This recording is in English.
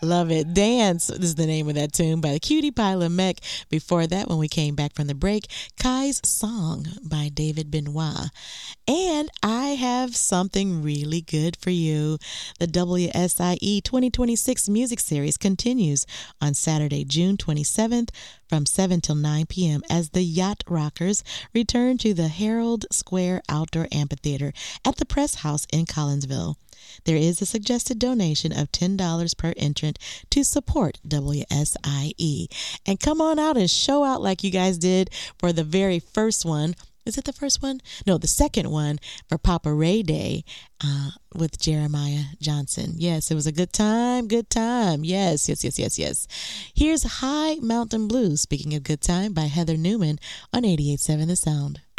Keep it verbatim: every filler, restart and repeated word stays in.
Love it. Dance is the name of that tune by the Cutie Pie LeMec. Before that, when we came back from the break, Kai's Song by David Benoit. And I have something really good for you. The W S I E twenty twenty-six Music Series continues on Saturday, June twenty-seventh from seven till nine p.m. as the Yacht Rockers return to the Herald Square Outdoor Amphitheater at the Press House in Collinsville. There is a suggested donation of ten dollars per entrant to support W S I E. And come on out and show out like you guys did for the very first one. Is it the first one? No, the second one for Papa Ray Day uh, with Jeremiah Johnson. Yes, it was a good time, good time. Yes, yes, yes, yes, yes. Here's High Mountain Blues, speaking of good time, by Heather Newman on eighty-eight point seven The Sound.